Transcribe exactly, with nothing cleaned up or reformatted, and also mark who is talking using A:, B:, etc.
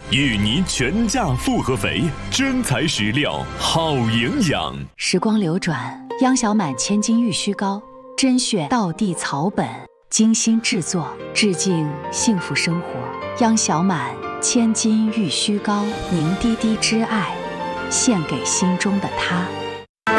A: 芋泥全价复合肥，真材实料，好营养。
B: 时光流转，央小满千金玉虚膏，甄选道地草本，精心制作，致敬幸福生活。央小满千金玉虚膏，凝滴滴之爱，献给心中的他。